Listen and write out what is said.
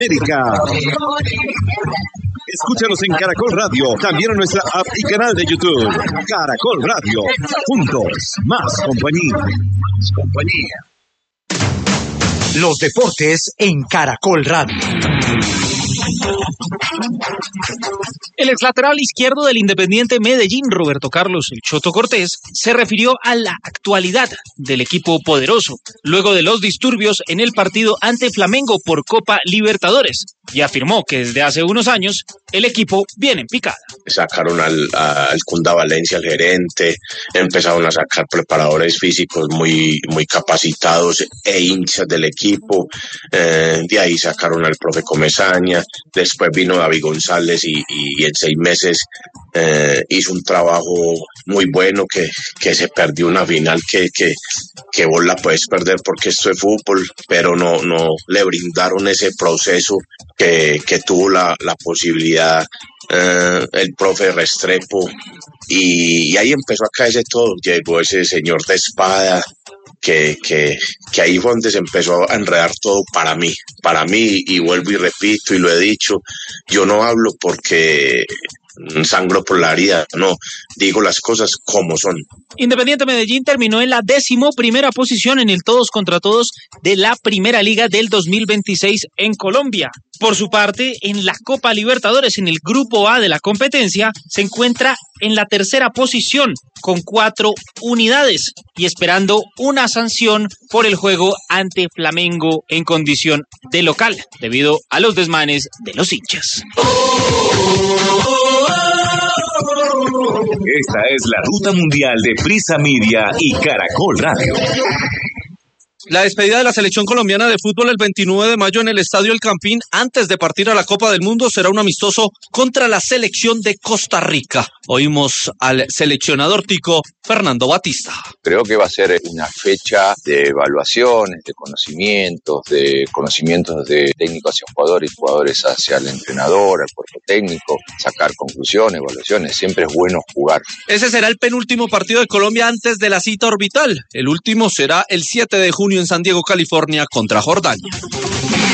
América. Escúchanos en Caracol Radio, también en nuestra app y canal de YouTube. Caracol Radio, juntos, más compañía. Más compañía. Los deportes en Caracol Radio. El exlateral izquierdo del Independiente Medellín, Roberto Carlos El Choto Cortés, se refirió a la actualidad del equipo poderoso, luego de los disturbios en el partido ante Flamengo por Copa Libertadores, y afirmó que desde hace unos años el equipo viene en picada. Sacaron al Cunda Valencia, al gerente, empezaron a sacar preparadores físicos muy capacitados e hinchas del equipo, de ahí sacaron al profe Comesaña, después vino David González y en 6 meses hizo un trabajo muy bueno, que se perdió una final que vos la puedes perder porque esto es fútbol, pero no le brindaron ese proceso que tuvo la posibilidad el profe Restrepo, y ahí empezó a caerse todo. Llegó ese señor de espada que ahí fue donde se empezó a enredar todo para mí, y vuelvo y repito y lo he dicho, yo no hablo porque sangro por la herida, no, digo las cosas como son. Independiente Medellín terminó en la 11ª posición en el todos contra todos de la Primera Liga del 2026 en Colombia. Por su parte, en la Copa Libertadores, en el Grupo A de la competencia, se encuentra en la 3ª posición con 4 unidades y esperando una sanción por el juego ante Flamengo en condición de local, debido a los desmanes de los hinchas. Esta es la ruta mundial de Prisa Media y Caracol Radio. La despedida de la selección colombiana de fútbol el 29 de mayo en el Estadio El Campín, antes de partir a la Copa del Mundo, será un amistoso contra la selección de Costa Rica. Oímos al seleccionador tico, Fernando Batista. Creo que va a ser una fecha de evaluaciones, de conocimientos de técnicos hacia jugadores y jugadores hacia el entrenador, al cuerpo técnico, sacar conclusiones, evaluaciones. Siempre es bueno jugar. Ese será el penúltimo partido de Colombia antes de la cita orbital. El último será el 7 de junio en San Diego, California, contra Jordania.